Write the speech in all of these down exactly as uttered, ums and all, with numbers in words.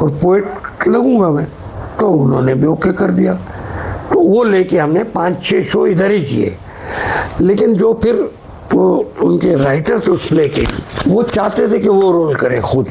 और पोएट लगूंगा मैं। तो उन्होंने भी ओके कर दिया। तो वो लेके हमने पाँच छः शो इधर ही किए। लेकिन जो फिर वो उनके राइटर्स उस प्ले के वो चाहते थे कि वो रोल करें खुद।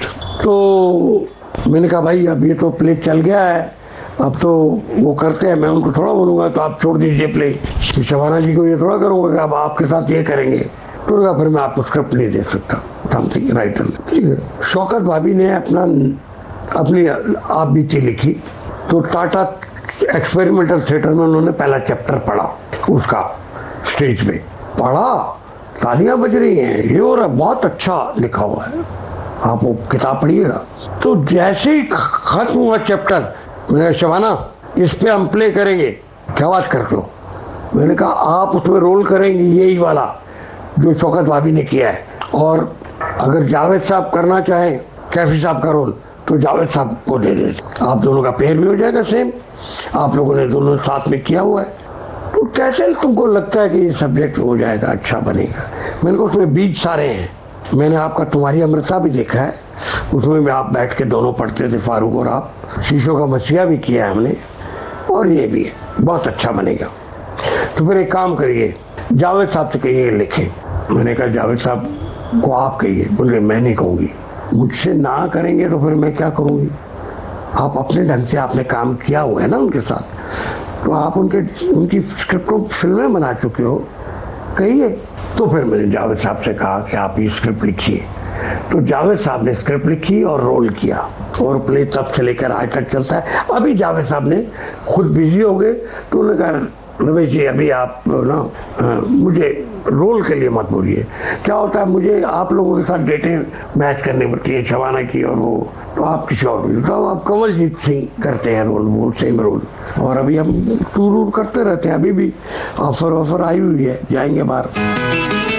तो मैंने कहा भाई अब ये तो प्ले चल गया है, अब तो वो करते हैं, मैं उनको थोड़ा बोलूँगा तो आप छोड़ दीजिए प्ले। शबाना जी को ये थोड़ा करूँगा कि अब आपके साथ ये करेंगे। तो फिर मैं आपको स्क्रिप्ट नहीं दे सकता समथिंग राइटर। ठीक है। शौकत भाभी ने अपना अपनी आप बीती लिखी। तो टाटा एक्सपेरिमेंटल थिएटर में उन्होंने पहला चैप्टर पढ़ा, उसका स्टेज पे पढ़ा, तालियां बज रही हैं, ये और बहुत अच्छा लिखा हुआ है, आप वो किताब पढ़िएगा। तो जैसे ही खत्म हुआ चैप्टर, मैंने शबाना इस पे हम प्ले करेंगे। क्या बात करते हो? मैंने कहा आप उसमें रोल करेंगे यही वाला जो शौकत भाभी ने किया है, और अगर जावेद साहब करना चाहें कैफी साहब का रोल तो जावेद साहब को दे दे, आप दोनों का पेयर भी हो जाएगा सेम, आप लोगों ने दोनों साथ में किया हुआ है। तो कैसे तुमको लगता है कि ये सब्जेक्ट हो जाएगा, अच्छा बनेगा? मैंने कहा उसमें बीज सारे हैं। मैंने आपका तुम्हारी अमृता भी देखा है, उसमें भी आप बैठ के दोनों पढ़ते थे, फारूक और आप। शीशों का मसीहा भी किया है हमने, और ये भी है, बहुत अच्छा बनेगा। तो फिर एक काम करिए, जावेद साहब से कहिए लिखें। मैंने कहा जावेद साहब को आप कहिए। बोले मैं नहीं कहूँगी, मुझसे ना करेंगे तो फिर मैं क्या करूँगी? आप अपने ढंग से आपने काम किया हुआ है ना उनके साथ, तो आप उनके उनकी स्क्रिप्ट को फिल्में बना चुके हो, कहिए। तो फिर मैंने जावेद साहब से कहा कि आप ये स्क्रिप्ट लिखिए। तो जावेद साहब ने स्क्रिप्ट लिखी और रोल किया, और प्ले तब से लेकर आज तक चलता है। अभी जावेद साहब ने खुद बिजी हो गए, तो उन्होंने कहा रमेश जी अभी आप ना मुझे रोल के लिए मत बोलिए। क्या होता है, मुझे आप लोगों के साथ डेटें मैच करने पड़ती है, शबाना की और वो, तो आप किसी और भी, तो आप कमलजीत सिंह करते हैं रोल, वो सेम रोल। और अभी हम टूर वूर करते रहते हैं, अभी भी ऑफर ऑफर आई हुई है, जाएंगे बाहर।